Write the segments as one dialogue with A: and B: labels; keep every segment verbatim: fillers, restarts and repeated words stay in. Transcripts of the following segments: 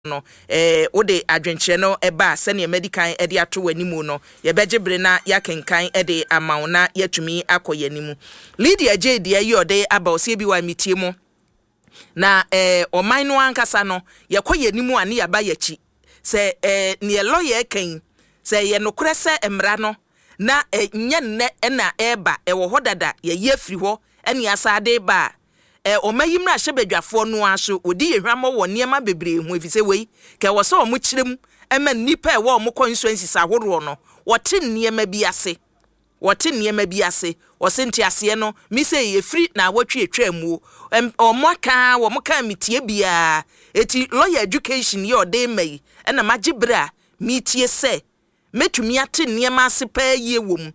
A: no eh ode adwenkyere no eba sene medical e de ato wanimu no ye begebre na yakenkan e de amauna yatumi akoyanimu Lydia J de ayi ode aba osie bi wa mitie mu na eh oman no ankasa no yekoyanimu ane yaba yachi se eh ne lawyer kan se ye nokure se emra no na nye nne na eba e wo hodada ye yefri ho ene asade ba eh omayimra hyebadwafo no aso odi yehwamo wo niema bebre hu efise wei ke wo se omo kirem ema nipa e wo omo constituencies ahoro no wote niema bi ase wote niema bi ase wo se nti ase no mi se yefri na wotwe etwamu omo aka wo mo ka mitie bia eti lawyer education ye ode mai ena magibra mitie se metumi ate niema ase pa ye wom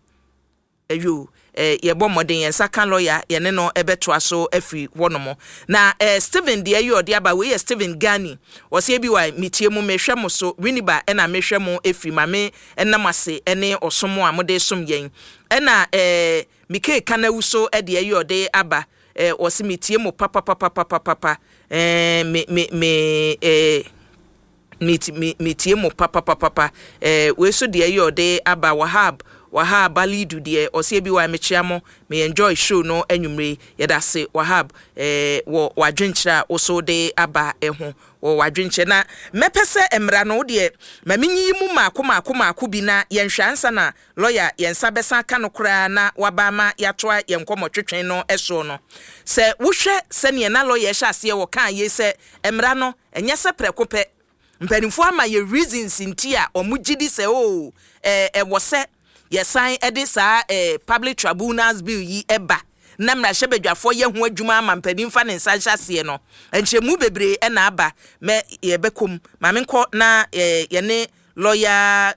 A: ayo eh ye bo modern yen sakan lawyer ye ne no ebeto aso afri wonomo na eh Steven de ayo de aba we Steven Gani wo se bi wa mitie mu mehwe mo so winiba e na mehwe mo afri mame enam ase ene osomo amode som yen ena eh mike kanawuso e de ayo de aba eh wo se mitie mo papa papa papa papa eh me me me eh miti mitie mo papa papa papa eh we so de ayo de aba Wahab Wahab Balidu de osie bi wa mechiamo me enjoy show no anwumre yeda se Wahab eh wo wadwenkyira oso de aba eho wo wadwenkyira na mepese emra no de maminyi mu maako maako maako bi na yenhwansa na lawyer yensa besa ka no kra na wabama yatoa yenkomotwetwen no eso no se wohwe se ne na lawyer hya ase wo kan ye se emra no enye se prekope mpanimfo ama ye reasons ntia omugidi se o eh e wo se yesan ede sa eh public tribunals bill yi eba na mra hyebadwafo ye ho adwuma ama mpanimfa ne nsa hyase no enchemu bebre e na aba me ye bekom mame nko na eh ye ne lawyer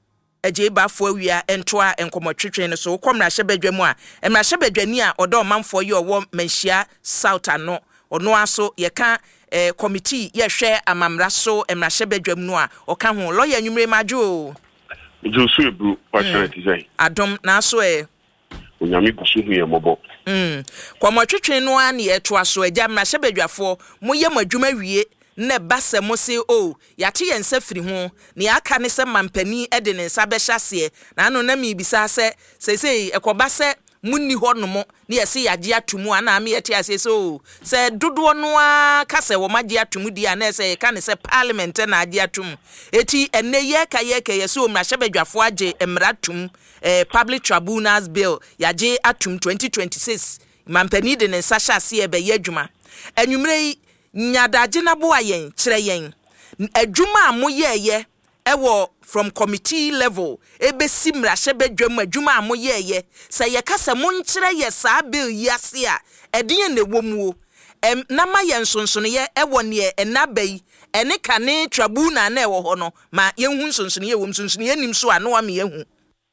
A: ejebafo awia entoa enkomotwetwen no so komra hyebadwamu a emra hyebadwani a odo manfo ye owo manhia south ano ono aso ye ka eh committee ye hwe amamra so emra hyebadwamu no a oka ho lawyer nwumre majo
B: Josu ebru passionate say
A: adom na so e
B: onyame kusu hu ye mobo
A: mm kwamotwetwen no a ne eto aso agya mra hyebadwafo moye madwuma wie ne base mo se o yate ye nsa firi ho ne aka ne se mampani e de ne nsa be hyase na no na mi bisa se sesei ekoba se munni ho no mo ne yesi yage atumu ana me yete ase so se dodo no a kase wo mage atumu dia na se ka ne se parliament na age atumu eti enne ye ka ye ka yesi o mra hyebadwafo age emratum eh public tribunals bill yage atum twenty twenty-six mampani de ne nsa hyase e be ye adwuma anwumre nyadaje na bo ayen kire yen adwuma amoye ye ewo from committee level ebe simra hyebadwam adwuma amoye ye se ye kasa mo nkire ye sa bill yase a edin ne womuo em na ma ye nsonsono ye ewo ne enabai ene kane tribunal na ewo ho no ma ye hu nsonsono ye wo nsonsono ye nim so a no wa me ye hu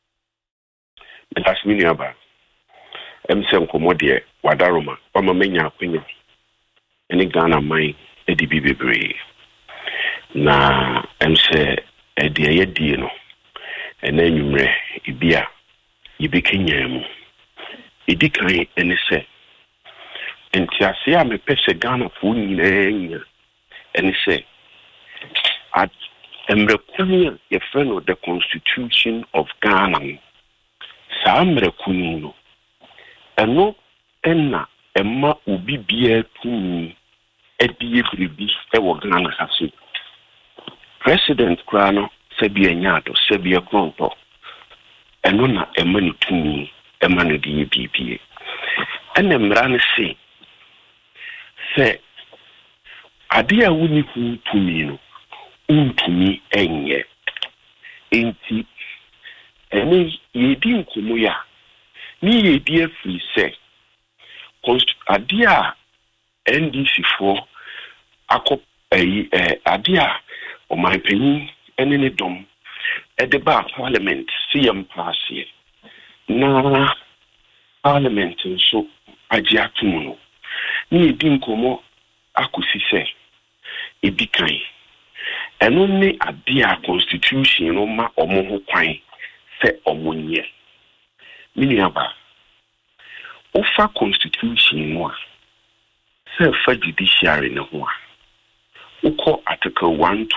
B: Metasmini aba em se nkomode wadaroma o ma menya akwenya ene Ghana man edi bibebre na em se edi ayedie no ena nwumre ibia yibekenyamu edikan ene se entiase a mepese Ghana fo nyina ene se at emrekunu ye friend of the Constitution of Ghana sa emrekunu no eno enna emma obi bia tumi edie bribi e wo Ghana hase President Krano sebia nyato sebia kronto eno na emma ni tumi emma no die bibie ene mra ne se se ade a woni hu tumi no untumi enye enti ene yedi nkomo ya ni yedi afri se ade a N D C fo akọ eh ade a o my penny ene ne dom e de ba parliament C M passe na parliament so agi atumu no ni edi nkomo akosi se edikan eno ne ade a constitution no ma omo ho kwan se omo nye mini aba ofa constitution no a se fa judiciary ne ho a uko article one